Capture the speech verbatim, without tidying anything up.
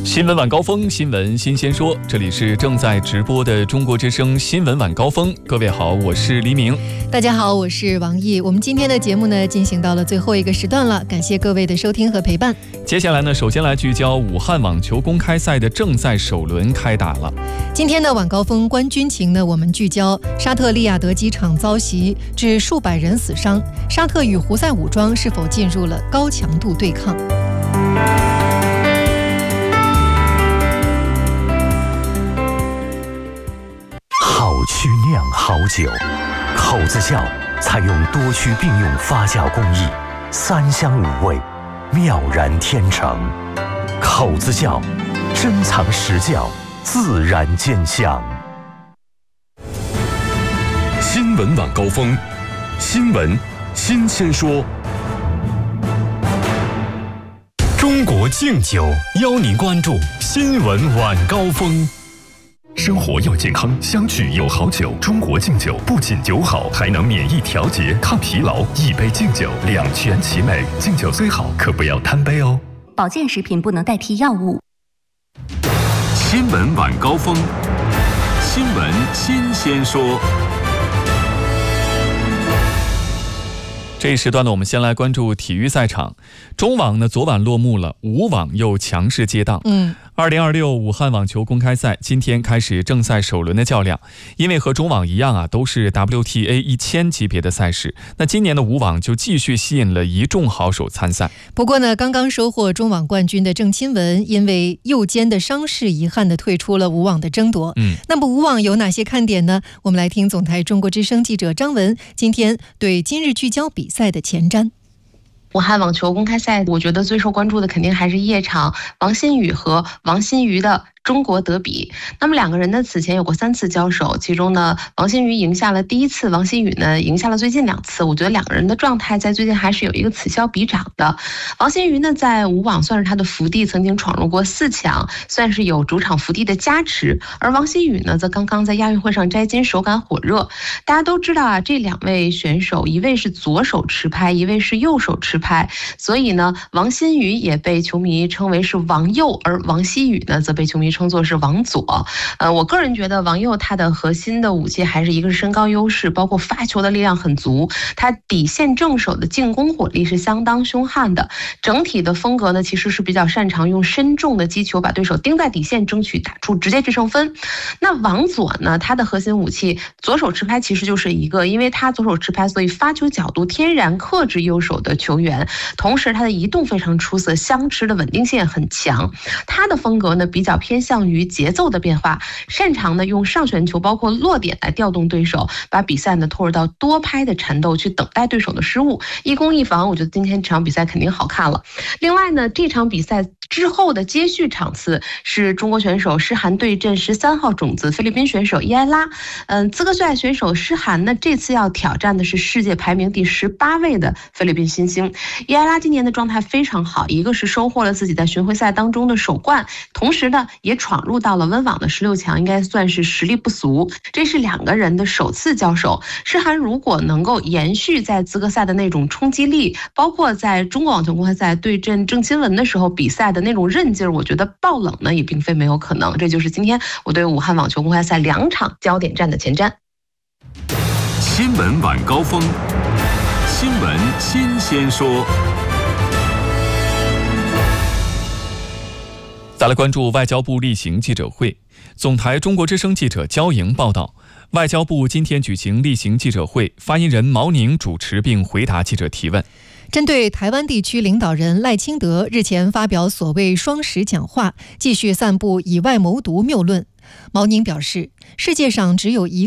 新闻晚高峰，新闻新鲜说，这里是正在直播的中国之声新闻晚高峰。各位好，我是黎明。 大家好，我是王毅。我们今天的节目呢，进行到了最后一个时段了，感谢各位的收听和陪伴。 接下来呢，首先来聚焦武汉网球公开赛的正赛首轮开打了。 今天的晚高峰观军情呢，我们聚焦沙特利雅得机场遭袭，致数百人死伤，沙特与胡塞武装是否进入了高强度对抗？ 好曲酿好酒，口子窖采用多区并用发酵工艺，三香五味，妙然天成。口子窖珍藏实窖，自然见香。 新闻晚高峰，新闻新鲜说。中国敬酒邀您关注新闻晚高峰。生活要健康，相聚有好酒。中国敬酒不仅酒好，还能免疫调节、抗疲劳。一杯敬酒，两全其美。敬酒虽好，可不要贪杯哦。 保健食品不能代替药物。 新闻晚高峰，新闻新鲜说。 这一时段呢，我们先来关注体育赛场。中网呢，昨晚落幕了，武网又强势接档。 嗯。 二零二六武汉网球公开赛今天开始正赛首轮的较量，因为和中网一样啊，都是 W T A 一千级别的赛事。那今年的武网就继续吸引了一众好手参赛。 不过呢，刚刚收获中网冠军的郑钦文，因为右肩的伤势，遗憾地退出了武网的争夺。 嗯， 那么武网有哪些看点呢？我们来听总台中国之声记者张文今天对今日聚焦比赛的前瞻。 武汉网球公开赛，我觉得最受关注的肯定还是夜场王欣雨和王欣瑜的中国德比。那么两个人呢，此前有过三次交手，其中呢，王欣瑜赢下了第一次，王欣雨呢赢下了最近两次。我觉得两个人的状态在最近还是有一个此消彼长的。王欣瑜呢，在武网算是他的福地，曾经闯入过四强，算是有主场福地的加持。而王欣雨呢，则刚刚在亚运会上摘金，手感火热。大家都知道啊，这两位选手，一位是左手持拍，一位是右手持拍，所以呢，王欣瑜也被球迷称为是王右，而王欣雨呢，则被球迷称作是王左。呃，我个人觉得王右他的核心的武器还是一个是身高优势，包括发球的力量很足，他底线正手的进攻火力是相当凶悍的。整体的风格呢，其实是比较擅长用身重的击球把对手盯在底线，争取打出直接制胜分。那王左呢，他的核心武器左手持拍其实就是一个，因为他左手持拍，所以发球角度天然克制右手的球员，同时他的移动非常出色，相持的稳定性很强。他的风格呢，比较偏向于节奏的变化，擅长呢用上旋球包括落点来调动对手，把比赛呢拖入到多拍的缠斗，去等待对手的失误，一攻一防。我觉得今天这场比赛肯定好看了。另外呢，这场比赛之后的接续场次是中国选手施涵对阵十三号种子菲律宾选手伊埃拉。嗯，资格赛选手施涵呢，这次要挑战的是世界排名第十八位的菲律宾新星。伊埃拉今年的状态非常好，一个是收获了自己在巡回赛当中的首冠，同时呢也闯入到了温网的十六强，应该算是实力不俗。这是两个人的首次交手，施涵如果能够延续在资格赛的那种冲击力，包括在中国网球公开赛对阵郑钦文的时候比赛的那种韧劲儿，我觉得爆冷呢也并非没有可能。这就是今天我对武汉网球公开赛两场焦点战的前瞻。 新闻晚高峰，新闻新鲜说。 再来关注外交部例行记者会。总台中国之声记者焦莹报道，外交部今天举行例行记者会，发言人毛宁主持并回答记者提问。 针对台湾地区领导人赖清德日前发表所谓双十讲话，继续散布以外谋独谬论，毛宁表示，世界上只有一